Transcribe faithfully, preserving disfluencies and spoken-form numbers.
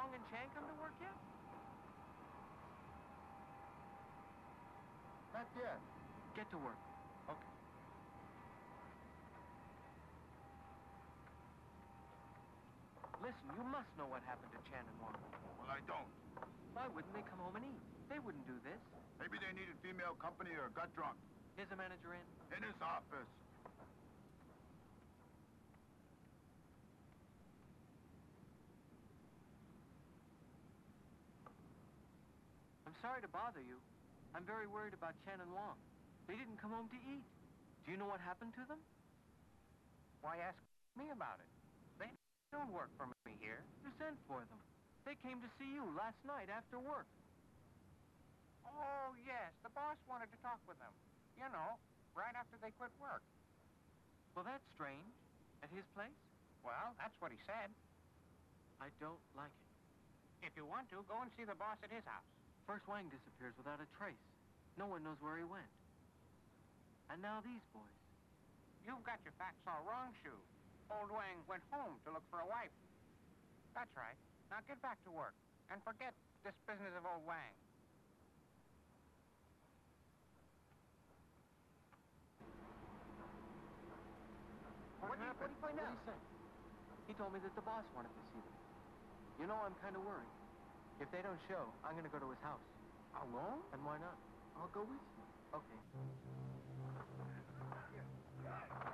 Wong and Chan come to work yet? Not yet. Get to work. Okay. Listen, you must know what happened to Chan and Wong. Well, I don't. Why wouldn't they come home and eat? They wouldn't do this. Maybe they needed female company or got drunk. Is the manager in? In his office. I'm sorry to bother you. I'm very worried about Chan and Wong. They didn't come home to eat. Do you know what happened to them? Why ask me about it? They don't work for me here. You sent for them. They came to see you last night after work. Oh, yes, the boss wanted to talk with them. You know, right after they quit work. Well, that's strange. At his place? Well, that's what he said. I don't like it. If you want to, go and see the boss at his house. First Wang disappears without a trace. No one knows where he went. And now these boys. You've got your facts all wrong, Shu. Old Wang went home to look for a wife. That's right. Now get back to work and forget this business of old Wang. What, What happened? What did he find out? What did he say? He told me that the boss wanted to see them. You know, I'm kind of worried. If they don't show, I'm going to go to his house. Alone? And why not? I'll go with you. Okay.